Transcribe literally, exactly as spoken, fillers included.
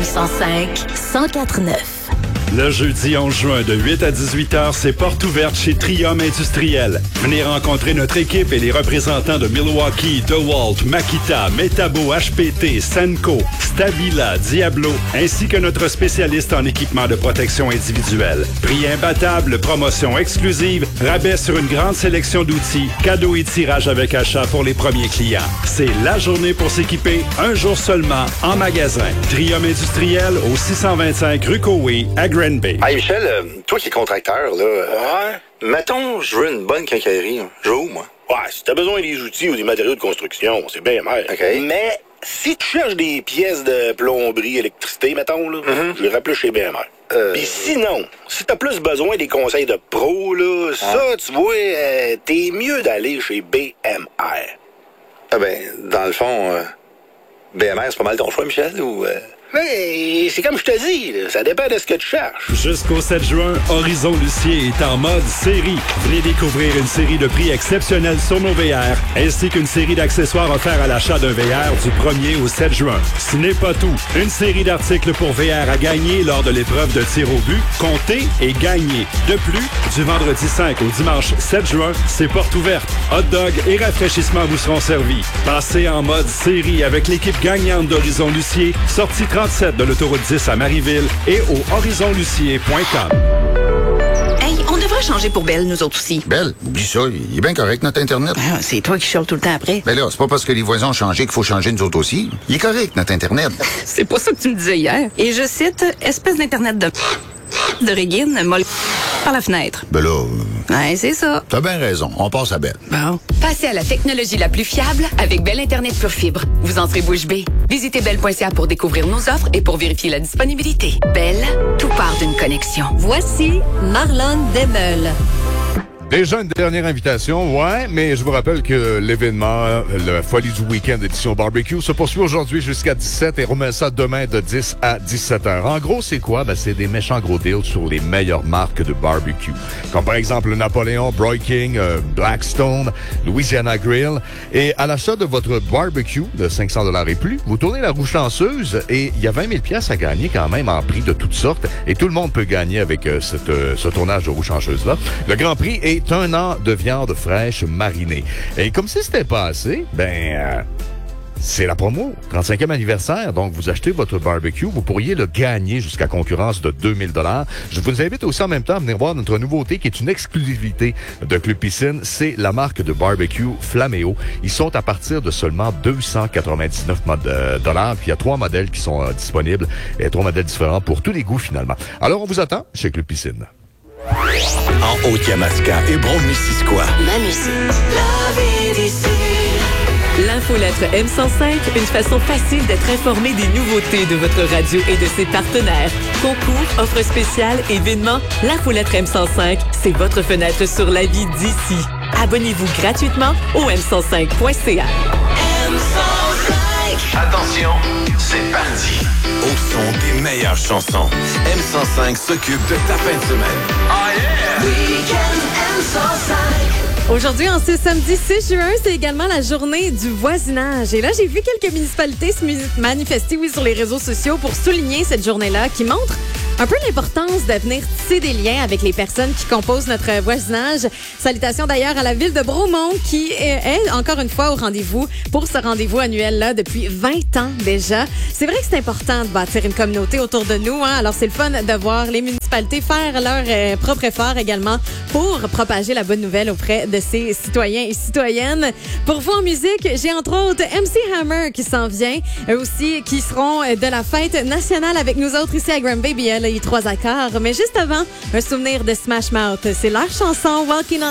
M cent cinq, cent quatre neuf. Le jeudi onze juin de huit à dix-huit heures, c'est porte ouverte chez Trium Industriel. Venez rencontrer notre équipe et les représentants de Milwaukee, DeWalt, Makita, Metabo, H P T, Senco, Stabila, Diablo, ainsi que notre spécialiste en équipement de protection individuelle. Prix imbattable, promotion exclusive, rabais sur une grande sélection d'outils, cadeaux et tirages avec achat pour les premiers clients. C'est la journée pour s'équiper, un jour seulement, en magasin. Trium Industriel au six cent vingt-cinq rue Coway, à Granby. Hey Michel, euh, toi qui es contracteur, là, euh, Ouais. mettons, je veux une bonne quincaillerie. Hein. Je veux où, moi? Ouais, si t'as besoin des outils ou des matériaux de construction, c'est bien mal. OK. Mais si tu cherches des pièces de plomberie, électricité, mettons, là, Mm-hmm. je les plus chez B M R. Euh... Puis sinon, si t'as plus besoin des conseils de pro, là, ah. ça, tu vois, euh, t'es mieux d'aller chez B M R. Ah ben, dans le fond, euh, B M R, c'est pas mal ton choix, Michel, ou... Euh... Mais c'est comme je te dis, là, ça dépend de ce que tu cherches. Jusqu'au sept juin, Horizon Lucier est en mode série. Venez découvrir une série de prix exceptionnels sur nos V R, ainsi qu'une série d'accessoires offerts à l'achat d'un V R du premier au sept juin. Ce n'est pas tout. Une série d'articles pour V R à gagner lors de l'épreuve de tir au but, compter et gagner. De plus, du vendredi cinq au dimanche sept juin, c'est porte ouverte. Hot dog et rafraîchissements vous seront servis. Passez en mode série avec l'équipe gagnante d'Horizon Lucier, sortie trente-sept de l'autoroute dix à Marieville et au horizon lucier point com. Hey, on devrait changer pour Belle, nous autres aussi. Belle, oublie ça, il est bien correct notre Internet. Ah, c'est toi qui chiales tout le temps après. Ben là, c'est pas parce que les voisins ont changé qu'il faut changer nous autres aussi. Il est correct notre Internet. C'est pas ça que tu me disais hier. Et je cite, espèce d'Internet de... de Régine, molle par la fenêtre. Ben là... Euh... Ouais, c'est ça. T'as bien raison, on passe à Belle. Bon. Passez à la technologie la plus fiable avec Belle Internet pure fibre. Vous entrez bouche bée. Visitez belle point c a pour découvrir nos offres et pour vérifier la disponibilité. Belle, tout part d'une connexion. Voici Marlon Demel. Déjà une dernière invitation, ouais, mais je vous rappelle que l'événement, la Folie du Week-end édition barbecue, se poursuit aujourd'hui jusqu'à dix-sept et remet ça demain de dix à dix-sept heures. En gros, c'est quoi? Ben, c'est des méchants gros deals sur les meilleures marques de barbecue. Comme par exemple le Napoléon, Broy King, euh, Blackstone, Louisiana Grill. Et à l'achat de votre barbecue de cinq cents dollars et plus, vous tournez la roue chanceuse et il y a vingt mille piastres à gagner quand même en prix de toutes sortes. Et tout le monde peut gagner avec euh, cette, euh, ce tournage de roue chanceuse-là. Le grand prix est un an de viande fraîche marinée. Et comme si c'était pas assez, ben, euh, c'est la promo, trente-cinquième anniversaire. Donc, vous achetez votre barbecue, vous pourriez le gagner jusqu'à concurrence de deux mille dollars. Je vous invite aussi en même temps à venir voir notre nouveauté qui est une exclusivité de Club Piscine. C'est la marque de barbecue Flaméo. Ils sont à partir de seulement deux cent quatre-vingt-dix-neuf dollars. Puis il y a trois modèles qui sont euh, disponibles et trois modèles différents pour tous les goûts finalement. Alors, on vous attend chez Club Piscine. En Haute-Yamaska et Brome-Missisquoi. Ma musique. La vie d'ici. L'infolettre M cent cinq, une façon facile d'être informé des nouveautés de votre radio et de ses partenaires. Concours, offres spéciales, événements, l'infolettre M cent cinq, c'est votre fenêtre sur la vie d'ici. Abonnez-vous gratuitement au m cent cinq point c a. M cent cinq. Attention, c'est parti. Au son des meilleures chansons, M cent cinq s'occupe de ta fin de semaine. Oh yeah! Week-end M cent cinq. Aujourd'hui, en ce samedi six juin, c'est également la journée du voisinage. Et là, j'ai vu quelques municipalités se manifester, oui, sur les réseaux sociaux pour souligner cette journée-là qui montre un peu l'importance de venir tisser des liens avec les personnes qui composent notre voisinage. Salutations d'ailleurs à la ville de Bromont qui est encore une fois au rendez-vous pour ce rendez-vous annuel-là depuis vingt ans déjà. C'est vrai que c'est important de bâtir une communauté autour de nous, hein? Alors c'est le fun de voir les municipalités faire leur euh, propre effort également pour propager la bonne nouvelle auprès de ses citoyens et citoyennes. Pour vous en musique, j'ai entre autres M C Hammer qui s'en vient, eux aussi qui seront de la fête nationale avec nous autres ici à Granby. Les trois accords. Mais juste avant, un souvenir de Smash Mouth. C'est leur chanson Walking on